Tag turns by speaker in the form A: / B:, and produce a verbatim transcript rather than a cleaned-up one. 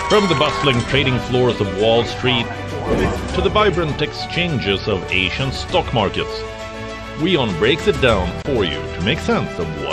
A: From the bustling trading floors of Wall Street to the vibrant exchanges of Asian stock markets, WION breaks it down for you to make sense of what